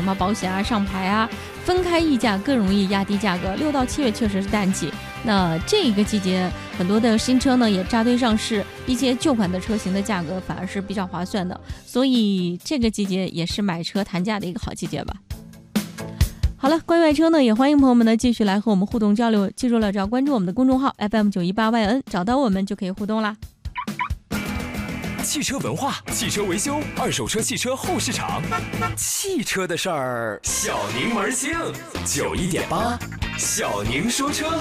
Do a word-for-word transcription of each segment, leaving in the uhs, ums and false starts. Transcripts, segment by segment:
什么保险啊、上牌啊，分开议价更容易压低价格。六到七月确实是淡季，那这个季节很多的新车呢也扎堆上市，一些旧款的车型的价格反而是比较划算的，所以这个季节也是买车谈价的一个好季节吧。好了，关于买车呢，也欢迎朋友们呢继续来和我们互动交流。记住了，只要关注我们的公众号 F M 九一八 Y N， 找到我们就可以互动啦。 汽车文化、汽车维修、二手车、汽车后市场，汽车的事儿，小宁门兴。九一点八，小宁说车。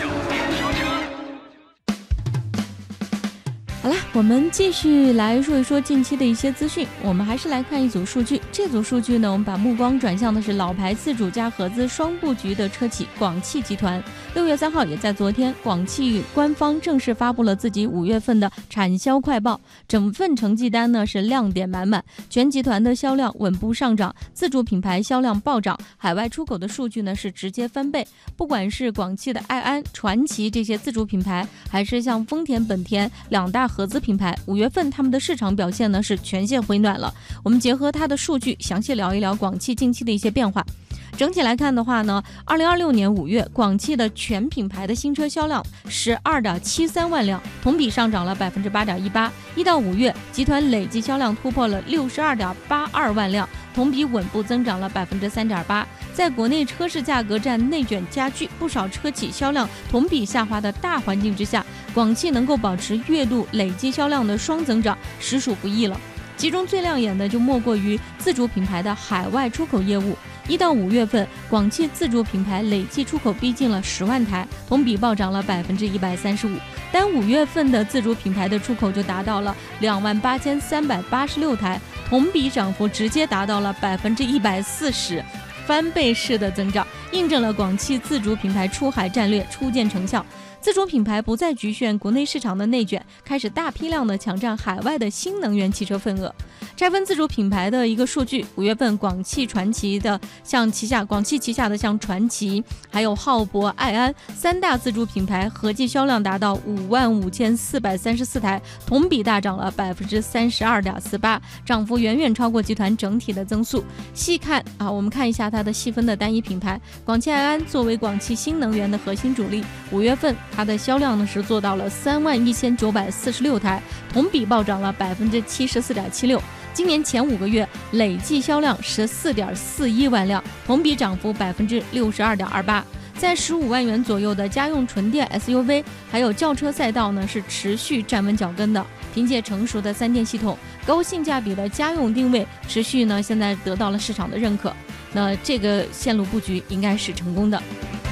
好了，我们继续来说一说近期的一些资讯。我们还是来看一组数据，这组数据呢，我们把目光转向的是老牌自主加合资双布局的车企广汽集团。六月三号，也在昨天，广汽官方正式发布了自己五月份的产销快报，整份成绩单呢是亮点满满，全集团的销量稳步上涨，自主品牌销量暴涨，海外出口的数据呢是直接翻倍。不管是广汽的爱安、传祺这些自主品牌，还是像丰田、本田两大合资品牌，五月份他们的市场表现呢是全线回暖了。我们结合它的数据，详细聊一聊广汽近期的一些变化。整体来看的话呢，二零二六年五月，广汽的全品牌的新车销量十二点七三万辆，同比上涨了百分之八点一八。一到五月，集团累计销量突破了六十二点八二万辆，同比稳步增长了百分之三点八。在国内车市价格战内卷加剧，不少车企销量同比下滑的大环境之下，广汽能够保持月度累计销量的双增长，实属不易了。其中最亮眼的就莫过于自主品牌的海外出口业务。一到五月份，广汽自主品牌累计出口逼近了十万台，同比暴涨了百分之一百三十五。单五月份的自主品牌的出口就达到了两万八千三百八十六台，同比涨幅直接达到了百分之一百四十，翻倍式的增长，印证了广汽自主品牌出海战略初见成效。自主品牌不再局限国内市场的内卷，开始大批量的抢占海外的新能源汽车份额。拆分自主品牌的一个数据，五月份广汽传祺的像旗下广汽旗下的像传祺，还有浩博、爱安三大自主品牌合计销量达到五万五千四百三十四台，同比大涨了百分之三十二点四八，涨幅远远超过集团整体的增速。细看啊，我们看一下它的细分的单一品牌，广汽爱安作为广汽新能源的核心主力，五月份它的销量呢是做到了三万一千九百四十六台，同比暴涨了百分之七十四点七六。今年前五个月累计销量十四点四一万辆，同比涨幅百分之六十二点二八。在十五万元左右的家用纯电 S U V 还有轿车赛道呢，是持续站稳脚跟的。凭借成熟的三电系统、高性价比的家用定位，持续呢现在得到了市场的认可。那这个线路布局应该是成功的。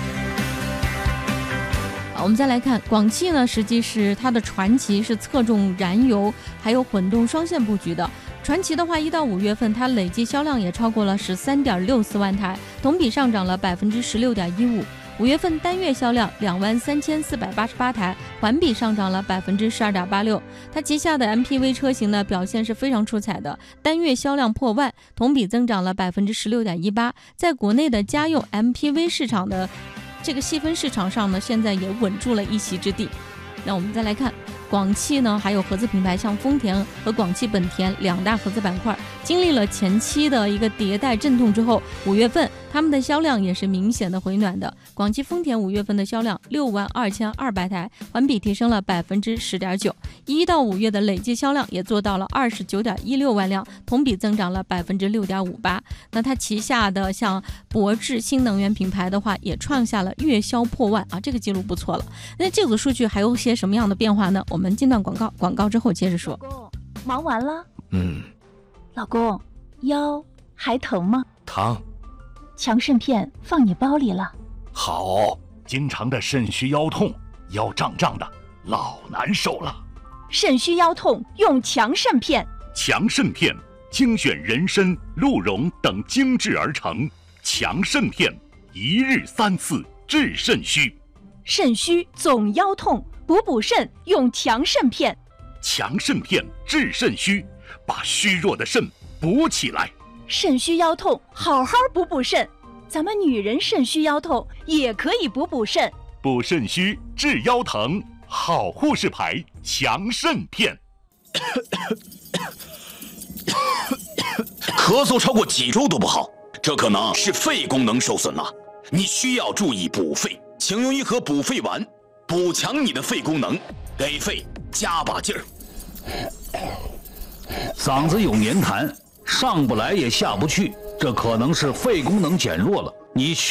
我们再来看广汽呢，实际是它的传祺是侧重燃油还有混动双线布局的。传祺的话，一到五月份它累计销量也超过了十三点六四万台，同比上涨了百分之十六点一五。五月份单月销量两万三千四百八十八台，环比上涨了百分之十二点八六。它旗下的 M P V 车型呢表现是非常出彩的，单月销量破万，同比增长了百分之十六点一八。在国内的家用 M P V 市场的这个细分市场上呢，现在也稳住了一席之地。那我们再来看广汽呢，还有合资品牌像丰田和广汽本田两大合资板块，经历了前期的一个迭代阵痛之后，五月份他们的销量也是明显的回暖的。广汽丰田五月份的销量六万二千二百台，环比提升了百分之十点九。一到五月的累计销量也做到了二十九点一六万辆，同比增长了百分之六点五八。那它旗下的像博智新能源品牌的话，也创下了月销破万啊，这个记录不错了。那这组数据还有些什么样的变化呢？我们进段广告，广告之后接着说。 老公，忙完了？ 嗯。 老公，腰还疼吗？ 疼。 强肾片放你包里了。 好，经常的肾虚腰痛，腰胀胀的，老难受了。 肾虚腰痛用强肾片。 强肾片精选人参、鹿茸等精制而成，强肾片一日三次治肾虚。 肾虚总腰痛，补补肾用强肾片。 强肾片治肾虚，把虚弱的肾补起来。 肾虚腰痛好好补补肾，咱们女人肾虚腰痛也可以补补肾。 补肾虚治腰疼，好护士牌强肾片。 咳嗽超过几周都不好， 这可能是肺功能受损了，你需要注意补肺，请用一盒补肺丸，补强你的肺功能，给肺加把劲儿。 嗓子有黏痰，上不来也下不去，这可能是肺功能减弱了，你需